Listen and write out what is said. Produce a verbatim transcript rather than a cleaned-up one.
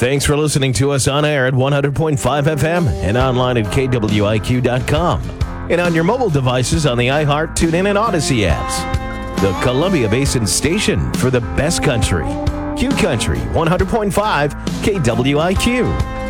Thanks for listening to us on air at one hundred point five F M and online at K W I Q dot com. And on your mobile devices on the iHeart, TuneIn, and Odyssey apps. The Columbia Basin Station for the best country. Q Country one hundred point five K W I Q.